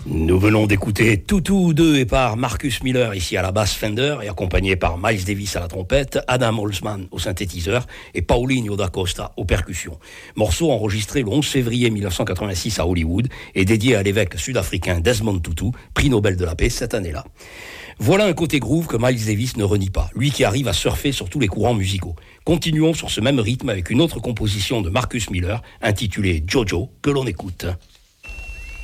Nous venons d'écouter Toutou 2 et par Marcus Miller ici à la basse Fender et accompagné par Miles Davis à la trompette, Adam Holzman au synthétiseur et Paulinho da Costa aux percussions. Morceau enregistré le 11 février 1986 à Hollywood et dédié à l'évêque sud-africain Desmond Tutu, prix Nobel de la paix cette année-là. Voilà un côté groove que Miles Davis ne renie pas, lui qui arrive à surfer sur tous les courants musicaux. Continuons sur ce même rythme avec une autre composition de Marcus Miller intitulée Jojo que l'on écoute.